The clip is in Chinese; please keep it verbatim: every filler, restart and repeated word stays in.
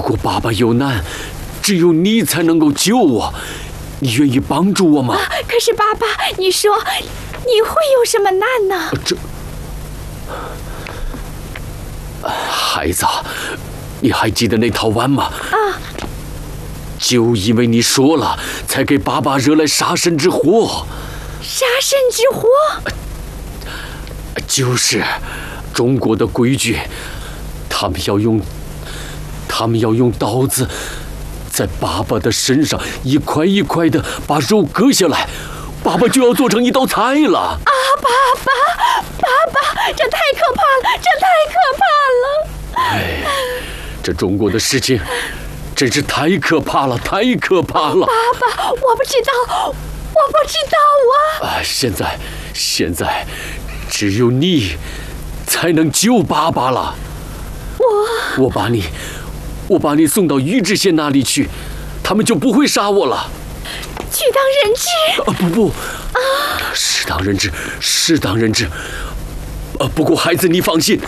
果爸爸有难，只有你才能够救我。你愿意帮助我吗？ 啊、可是爸爸，你说你会有什么难呢？ 这，孩子，你还记得那套碗吗？ 啊！ 就因为你说了，才给爸爸惹来杀身之祸。 杀身之祸？ 就是，中国的规矩，他们要用，他们要用刀子。在爸爸的身上一块一块的把肉割下来，爸爸就要做成一道菜了。 啊，爸爸，爸爸，这太可怕了，这太可怕了！ 哎，这中国的事情真是太可怕了，太可怕了。 爸爸，我不知道，我不知道啊！ 啊，现在，现在，只有你才能救爸爸了。 我， 我把你。我把你送到于知县那里去，他们就不会杀我了。 去当人质？ 啊，不不，啊，是当人质，是当人质。啊，不过孩子，你放心，